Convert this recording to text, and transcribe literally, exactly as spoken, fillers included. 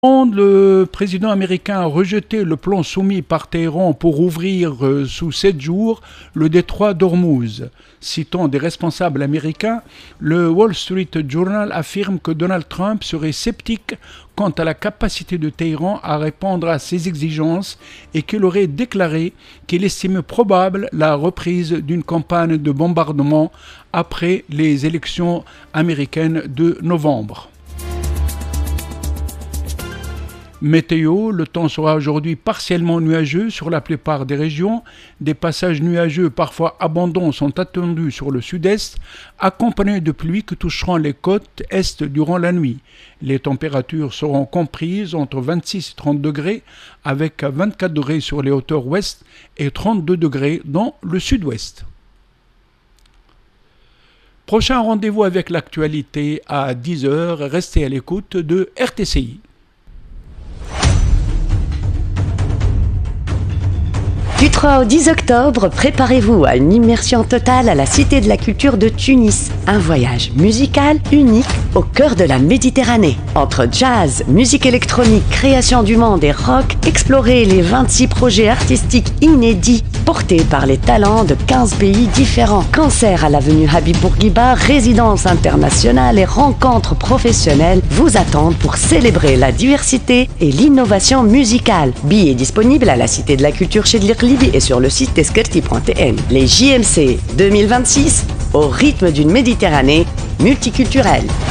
Le président américain a rejeté le plan soumis par Téhéran pour ouvrir euh, sous sept jours le détroit d'Ormuz. Citant des responsables américains, le Wall Street Journal affirme que Donald Trump serait sceptique quant à la capacité de Téhéran à répondre à ces exigences et qu'il aurait déclaré qu'il estimait probable la reprise d'une campagne de bombardement après les élections américaines de novembre. Météo, le temps sera aujourd'hui partiellement nuageux sur la plupart des régions. Des passages nuageux parfois abondants sont attendus sur le sud-est, accompagnés de pluies qui toucheront les côtes est durant la nuit. Les températures seront comprises entre vingt-six et trente degrés, avec vingt-quatre degrés sur les hauteurs ouest et trente-deux degrés dans le sud-ouest. Prochain rendez-vous avec l'actualité à dix heures. Restez à l'écoute de R T C I. Du trois au dix octobre, préparez-vous à une immersion totale à la Cité de la Culture de Tunis. Un voyage musical unique au cœur de la Méditerranée. Entre jazz, musique électronique, création du monde et rock, explorez les vingt-six projets artistiques inédits portés par les talents de quinze pays différents. Concerts à l'avenue Habib Bourguiba, résidences internationales et rencontres professionnelles vous attendent pour célébrer la diversité et l'innovation musicale. Billets disponibles à la Cité de la Culture chez Lirli et sur le site teskerti point t n. Les J M C deux mille vingt-six au rythme d'une Méditerranée multiculturelle.